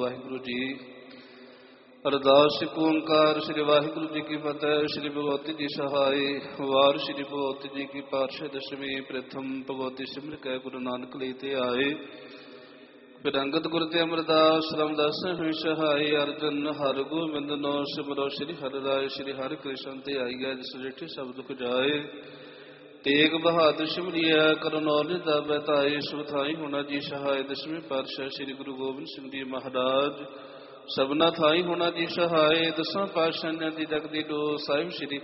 ਵਾਹਿਗੁਰੂ ਜੀ। ਅਰਦਾਸ ਇੱਕ ਓਂਕਾਰ। ਸ੍ਰੀ ਵਾਹਿਗੁਰੂ ਜੀ ਕੀ ਫਤਿਹ। ਸ੍ਰੀ ਭਗਵਤੀ ਜੀ ਸਹਾਈ। ਵਾਰ ਸ੍ਰੀ ਭਗਵਤੀ ਜੀ ਕੀ ਪਾਤਸ਼ਾਹ ਦਸਵੀਂ। ਪ੍ਰਥਮ ਭਗਵਤੀ ਸਿਮਰ ਕੈ ਗੁਰੂ ਨਾਨਕ ਲਈ ਤੇ ਆਏ। ਫਿਰ ਅੰਗਦ ਗੁਰ ਤੇ ਅਮਰਦਾਸ ਰਾਮਦਾਸ ਹੋਈ ਸਹਾਈ। ਅਰਜਨ ਹਰ ਗੋਬਿੰਦ ਨੋ ਸਿਮਰੋ। ਸ੍ਰੀ ਹਰਿ ਰਾਏ ਸ੍ਰੀ ਹਰਿ ਕ੍ਰਿਸ਼ਨ ਤੇ ਆਈਐ। ਜਿਸ ਡਿਠੇ ਸਭ ਦੁਖ ਜਾਏ। ਤੇਗ ਬਹਾਦਰ ਸਿਮਰਿਐ ਕਰਨੌਲ ਨਿਦਾਬੈ ਤਾਈ। ਸੁਖਾਈ ਹੋਣਾ ਜੀ ਸਹਾਇ। ਦਸਵੇਂ ਪਾਤਸ਼ਾਹ ਸ੍ਰੀ ਗੁਰੂ ਗੋਬਿੰਦ ਸਿੰਘ ਜੀ ਮਹਾਰਾਜ। ਸਭਨਾ ਥਾਈ ਹੋਣਾ ਜੀ ਸਹਾਇ। ਦਸਾਂ ਪਾਤਸ਼ਾਹਾਂ ਦੀ ਜਗ ਦੀ ਡੋਰ। ਸਾਹਿਬ ਸ੍ਰੀ